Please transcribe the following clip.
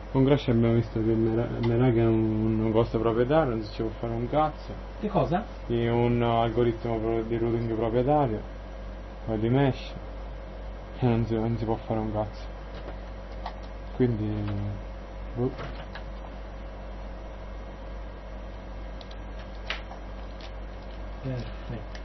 Con Grash abbiamo visto che Merak è un vostro proprietario, non si ci può fare un cazzo. Che cosa? È un algoritmo di routing proprietario, o di mesh, e non si può fare un cazzo. Quindi... Perfetto.